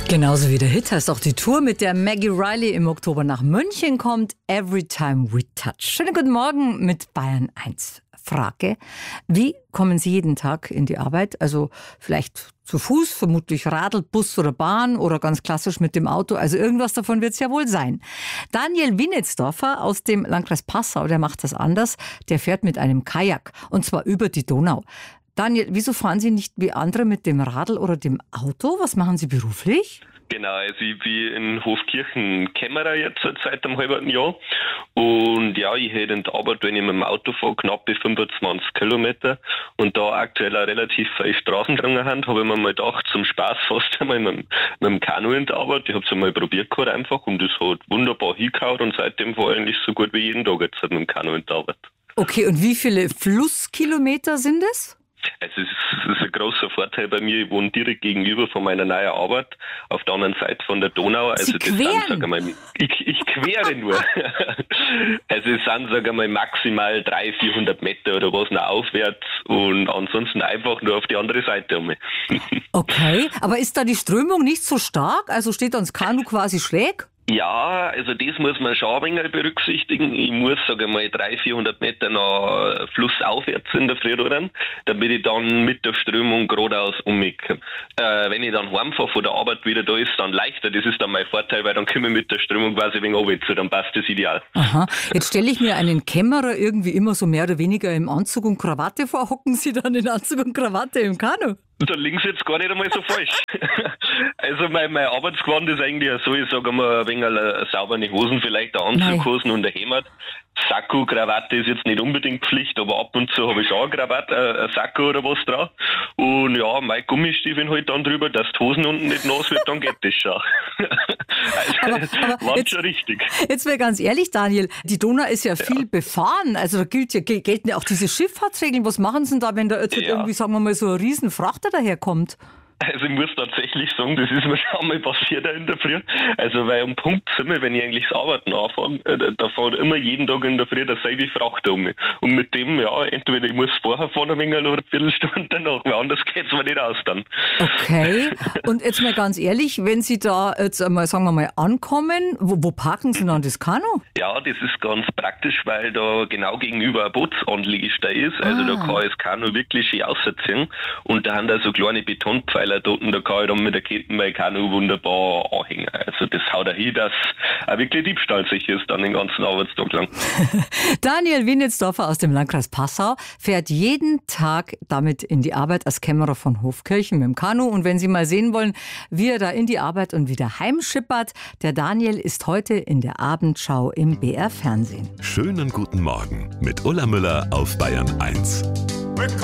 Genauso wie der Hit heißt auch die Tour, mit der Maggie Riley im Oktober nach München kommt. Every Time We Touch. Schönen guten Morgen mit Bayern 1. Frage, wie kommen Sie jeden Tag in die Arbeit? Also vielleicht zu Fuß, vermutlich Radl, Bus oder Bahn oder ganz klassisch mit dem Auto. Also irgendwas davon wird es ja wohl sein. Daniel Wienitzdorfer aus dem Landkreis Passau, der macht das anders. Der fährt mit einem Kajak und zwar über die Donau. Daniel, wieso fahren Sie nicht wie andere mit dem Radl oder dem Auto? Was machen Sie beruflich? Genau, also ich bin in Hofkirchen Kämmerer jetzt seit einem halben Jahr. Und ja, ich hätte in der Arbeit, wenn ich mit dem Auto fahre, knappe 25 Kilometer. Und da aktuell auch relativ viele Straßen dran haben, habe ich mir mal gedacht, zum Spaß fast einmal mit dem Kanu in der Arbeit. Ich habe es einmal probiert gehabt einfach und das hat wunderbar hingehauen und seitdem fahre ich eigentlich so gut wie jeden Tag jetzt mit dem Kanu in der Arbeit. Okay, und wie viele Flusskilometer sind es? Also es ist ein großer Vorteil bei mir, ich wohne direkt gegenüber von meiner neuen Arbeit, auf der anderen Seite von der Donau. Also das sind, sag ich mal, ich quere nur. Also es sind, sag ich mal, maximal 300-400 Meter oder was noch aufwärts und ansonsten einfach nur auf die andere Seite um mich. Okay, aber ist da die Strömung nicht so stark? Also steht dann das Kanu quasi schräg? Ja, also das muss man schon ein wenig berücksichtigen. Ich muss, sage ich mal, 300-400 Meter nach flussaufwärts in der Früh ran, damit ich dann mit der Strömung geradeaus umkomme. Wenn ich dann heimfahre von der Arbeit wieder, da ist dann leichter. Das ist dann mein Vorteil, weil dann komme ich mit der Strömung quasi ein wenig runter, dann passt das ideal. Aha, jetzt stelle ich mir einen Kämmerer irgendwie immer so mehr oder weniger im Anzug und Krawatte vor. Hocken Sie dann in Anzug und Krawatte im Kanu? Da liegen sie jetzt gar nicht einmal so falsch. Also mein Arbeitsgewand ist eigentlich so, ich sage mal, ein wenig saubere Hosen, vielleicht eine Anzughosen und ein Hemd. Sakko, Krawatte ist jetzt nicht unbedingt Pflicht, aber ab und zu habe ich schon eine Krawatte, ein Sakko oder was drauf. Und ja, mein Gummistiefeln halt dann drüber, dass die Hosen unten nicht nass wird, dann geht das schon. Also, war jetzt, schon richtig. Jetzt mal ganz ehrlich, Daniel, die Donau ist ja viel befahren, also da gelten ja auch diese Schifffahrtsregeln. Was machen Sie denn da, wenn da jetzt irgendwie, sagen wir mal, so ein Riesenfrachter daherkommt? Also ich muss tatsächlich sagen, das ist mir schon mal passiert in der Früh. Also weil um Punkt 7, wenn ich eigentlich das Arbeiten anfange, da fährt immer jeden Tag in der Früh derselbe Frachter um mich. Und mit dem, ja, entweder ich muss vorher fahren ein wenig oder eine Viertelstunde danach, weil anders geht es mir nicht aus dann. Okay, und jetzt mal ganz ehrlich, wenn Sie da jetzt einmal, sagen wir mal, ankommen, wo parken Sie dann das Kanu? Ja, das ist ganz praktisch, weil da genau gegenüber ein Bootsanlegestell ist. Also da kann ich das Kanu wirklich schön ausziehen. Und da haben da so kleine Betonpfeiler dort und da kann ich dann mit der Kette mein Kanu wunderbar anhängen. Also das haut er hin, dass auch wirklich Diebstahl sicher ist dann den ganzen Arbeitstag lang. Daniel Wienitzdorfer aus dem Landkreis Passau fährt jeden Tag damit in die Arbeit als Kämmerer von Hofkirchen mit dem Kanu. Und wenn Sie mal sehen wollen, wie er da in die Arbeit und wieder heimschippert, der Daniel ist heute in der Abendschau im BR Fernsehen. Schönen guten Morgen mit Ulla Müller auf Bayern 1.